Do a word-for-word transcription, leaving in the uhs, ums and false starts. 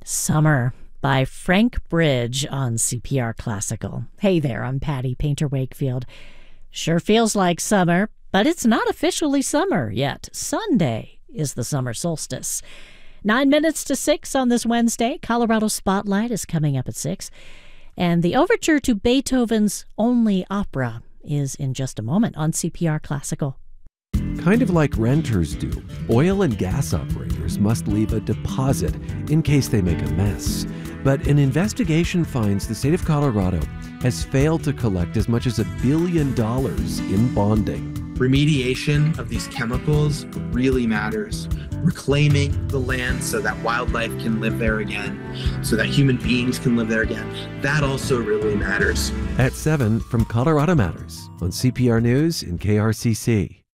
Summer by Frank Bridge on C P R Classical. Hey there, I'm Patty Painter Wakefield. Sure feels like summer, but it's not officially summer yet. Sunday is the summer solstice. Nine minutes to six on this Wednesday. Colorado Spotlight is coming up at six. And the overture to Beethoven's Only Opera is in just a moment on C P R Classical. Kind of like renters do, oil and gas operators must leave a deposit in case they make a mess. But an investigation finds the state of Colorado has failed to collect as much as a billion dollars in bonding. Remediation of these chemicals really matters. Reclaiming the land so that wildlife can live there again, so that human beings can live there again. That also really matters. At seven from Colorado Matters on C P R News and K R C C.